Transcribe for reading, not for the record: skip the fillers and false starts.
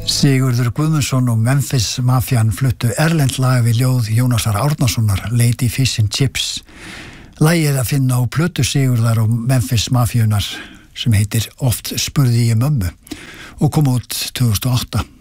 Sigurður Guðmundsson og Memphis Mafían fluttu erlend lag við ljóð Jónasar Árnasonar, Lady Fish and Chips. Lagið að finna á plötu Sigurðar og Memphis Mafíunar sem heitir Oft spurði ég mömmu og kom út 2008.